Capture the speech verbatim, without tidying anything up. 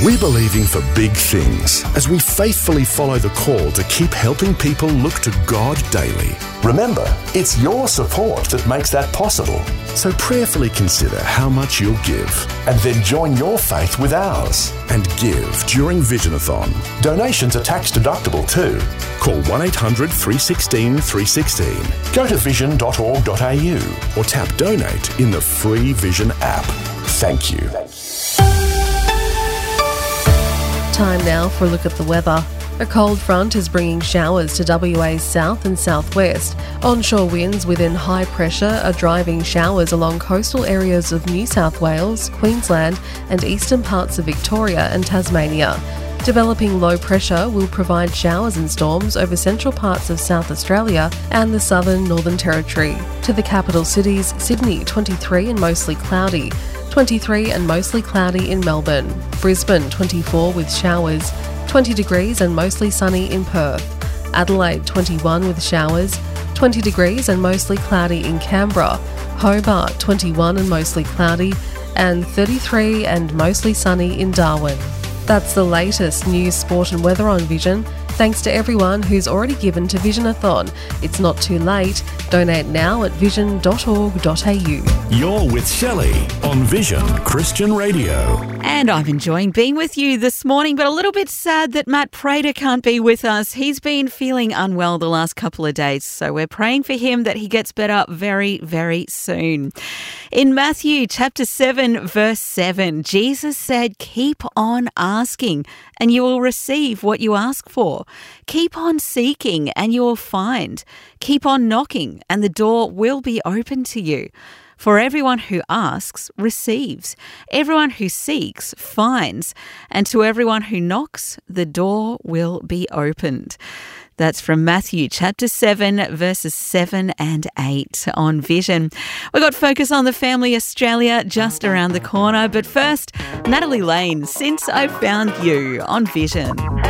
We're believing for big things as we faithfully follow the call to keep helping people look to God daily. Remember, it's your support that makes that possible. So prayerfully consider how much you'll give and then join your faith with ours and give during Visionathon. Donations are tax deductible too. Call one eight hundred three one six three one six. Go to vision dot org dot a u or tap donate in the free Vision app. Thank you. Time now for a look at the weather. A cold front is bringing showers to W A's south and southwest. Onshore winds within high pressure are driving showers along coastal areas of New South Wales, Queensland and eastern parts of Victoria and Tasmania. Developing low pressure will provide showers and storms over central parts of South Australia and the southern Northern Territory. To the capital cities, Sydney twenty-three and mostly cloudy, twenty-three and mostly cloudy in Melbourne, Brisbane twenty-four with showers, twenty degrees and mostly sunny in Perth, Adelaide twenty-one with showers, twenty degrees and mostly cloudy in Canberra, Hobart twenty-one and mostly cloudy, and thirty-three and mostly sunny in Darwin. That's the latest news, sport and weather on Vision. Thanks to everyone who's already given to Visionathon. It's not too late. Donate now at vision dot org dot a u. You're with Shelley on Vision Christian Radio. And I'm enjoying being with you this morning, but a little bit sad that Matt Prater can't be with us. He's been feeling unwell the last couple of days, so we're praying for him that he gets better very, very soon. In Matthew chapter seven, verse seven, Jesus said, "Keep on asking and you will receive what you ask for. Keep on seeking and you will find. Keep on knocking and the door will be open to you. For everyone who asks receives, everyone who seeks finds, and to everyone who knocks, the door will be opened." That's from Matthew chapter seven, verses seven and eight on Vision. We've got Focus on the Family Australia just around the corner. But first, Natalie Lane, "Since I Found You" on Vision.